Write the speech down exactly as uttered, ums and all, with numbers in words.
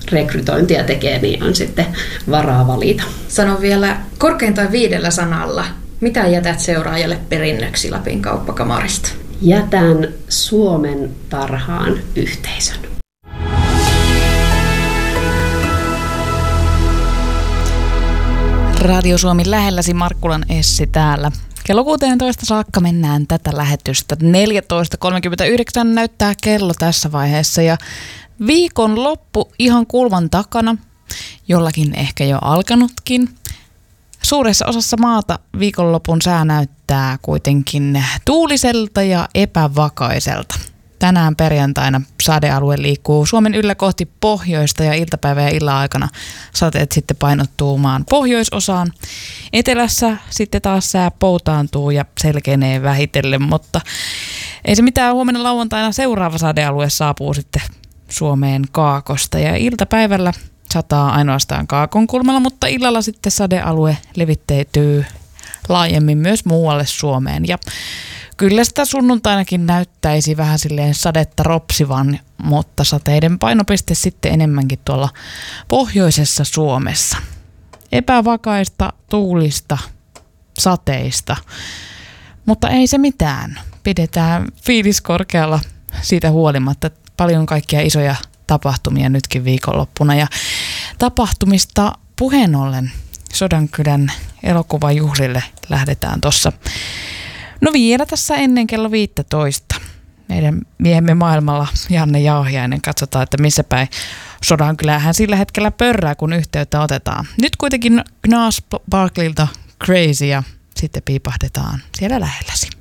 rekrytointia tekee, niin on sitten varaa valita. Sano vielä korkeintaan viidellä sanalla, mitä jätät seuraajalle perinnöksi Lapin kauppakamarista? Jätän Suomen parhaan yhteisön. Radio Suomi lähelläsi, Markkulan Essi täällä. Kello kuusitoista saakka mennään tätä lähetystä. neljätoista kolmekymmentäyhdeksän näyttää kello tässä vaiheessa ja viikon loppu ihan kulman takana, jollakin ehkä jo alkanutkin. Suuressa osassa maata viikonlopun sää näyttää kuitenkin tuuliselta ja epävakaiselta. Tänään perjantaina sadealue liikkuu Suomen yllä kohti pohjoista ja iltapäivä ja illan aikana sateet sitten painottuu maan pohjoisosaan. Etelässä sitten taas sää poutaantuu ja selkenee vähitellen, mutta ei se mitään, huomenna lauantaina seuraava sadealue saapuu sitten Suomeen kaakosta ja iltapäivällä sataa ainoastaan kaakon kulmalla, mutta illalla sitten sadealue levitteytyy laajemmin myös muualle Suomeen ja kyllä sitä sunnuntainakin näyttäisi vähän silleen sadetta ropsivan, mutta sateiden painopiste sitten enemmänkin tuolla pohjoisessa Suomessa. Epävakaista, tuulista, sateista, mutta ei se mitään. Pidetään fiilis korkealla siitä huolimatta. Paljon kaikkia isoja tapahtumia nytkin viikonloppuna ja tapahtumista puheen ollen Sodankylän elokuvajuhlille lähdetään tuossa. No vielä tässä ennen kello viisitoista. Meidän miehemme maailmalla Janne Jauhiainen, katsotaan, että missä päin Sodankylähän sillä hetkellä pörrää, kun yhteyttä otetaan. Nyt kuitenkin Gnarls Barkleylta Crazy ja sitten piipahdetaan siellä lähelläsi.